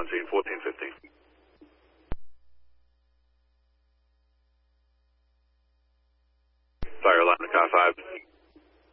17, 14, 15. Fire line to car 5.